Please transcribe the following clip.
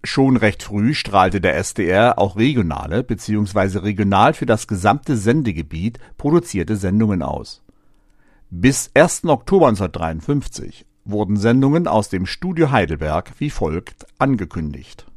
Schon recht früh strahlte der SDR auch regionale bzw. regional für das gesamte Sendegebiet produzierte Sendungen aus. Bis 1. Oktober 1953 wurden Sendungen aus dem Studio Heidelberg wie folgt angekündigt